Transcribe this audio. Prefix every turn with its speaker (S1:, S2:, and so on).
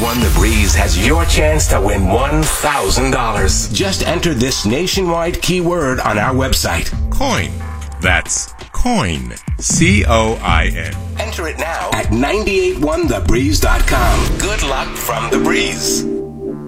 S1: 98.1 The Breeze has your chance to win $1,000. Just enter this nationwide keyword on our website.
S2: Coin. That's coin. C-O-I-N.
S1: Enter it now at 981thebreeze.com. Good luck from The Breeze.